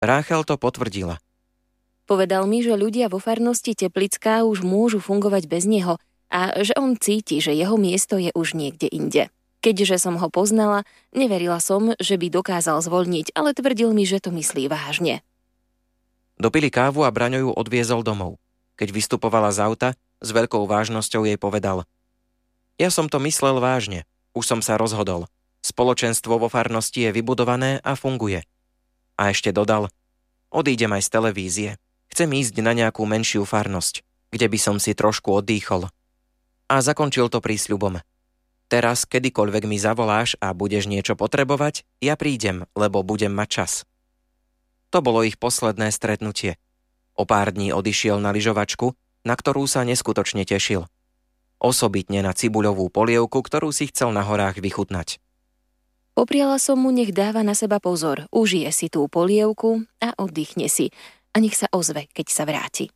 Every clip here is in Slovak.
Ráchel to potvrdila. Povedal mi, že ľudia vo farnosti Teplická už môžu fungovať bez neho a že on cíti, že jeho miesto je už niekde inde. Keďže som ho poznala, neverila som, že by dokázal zvoľniť, ale tvrdil mi, že to myslí vážne. Dopili kávu a Braňo ju odviezol domov. Keď vystupovala z auta, s veľkou vážnosťou jej povedal: Ja som to myslel vážne. Už som sa rozhodol. Spoločenstvo vo farnosti je vybudované a funguje. A ešte dodal: Odídem aj z televízie. Chcem ísť na nejakú menšiu farnosť, kde by som si trošku odýchol. A zakončil to prísľubom: Teraz, kedykoľvek mi zavoláš a budeš niečo potrebovať, ja prídem, lebo budem mať čas. To bolo ich posledné stretnutie. O pár dní odišiel na lyžovačku, na ktorú sa neskutočne tešil. Osobitne na cibuľovú polievku, ktorú si chcel na horách vychutnať. Popriala som mu, nech dáva na seba pozor, užije si tú polievku a oddychne si. A nech sa ozve, keď sa vráti.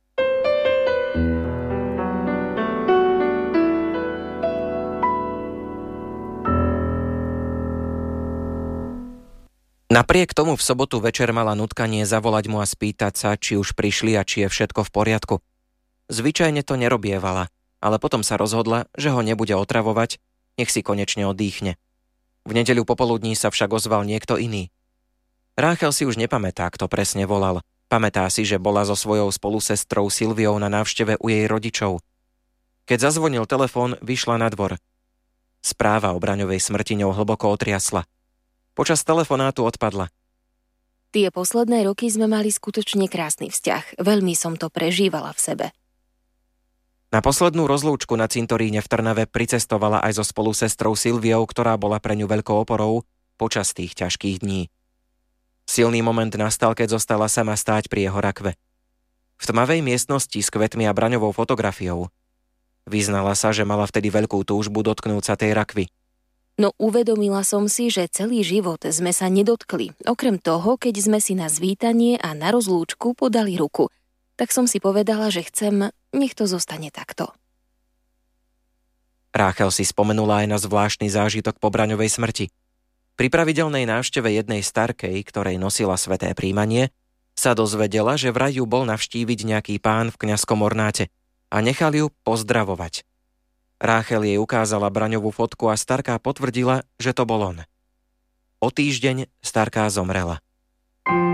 Napriek tomu v sobotu večer mala nutkanie zavolať mu a spýtať sa, či už prišli a či je všetko v poriadku. Zvyčajne to nerobievala, ale potom sa rozhodla, že ho nebude otravovať, nech si konečne odýchne. V nedeľu popoludní sa však ozval niekto iný. Ráchel si už nepamätá, kto presne volal. Pamätá si, že bola so svojou spolusestrou Silviou na návšteve u jej rodičov. Keď zazvonil telefón, vyšla na dvor. Správa o Braňovej smrti ňou hlboko otriasla. Počas telefonátu odpadla. Tie posledné roky sme mali skutočne krásny vzťah. Veľmi som to prežívala v sebe. Na poslednú rozlúčku na cintoríne v Trnave pricestovala aj so spolusestrou Silviou, ktorá bola pre ňu veľkou oporou počas tých ťažkých dní. Silný moment nastal, keď zostala sama stáť pri jeho rakve. V tmavej miestnosti s kvetmi a Braňovou fotografiou. Vyznala sa, že mala vtedy veľkú túžbu dotknúť sa tej rakvy. No uvedomila som si, že celý život sme sa nedotkli, okrem toho, keď sme si na zvítanie a na rozlúčku podali ruku. Tak som si povedala, že chcem, nech to zostane takto. Ráchel si spomenula aj na zvláštny zážitok po Braňovej smrti. Pri pravidelnej návšteve jednej starkej, ktorej nosila sväté príjmanie, sa dozvedela, že vraj ju bol navštíviť nejaký pán v kňazskom ornáte a nechal ju pozdravovať. Ráchel jej ukázala Braňovú fotku a starká potvrdila, že to bol on. O týždeň starká zomrela.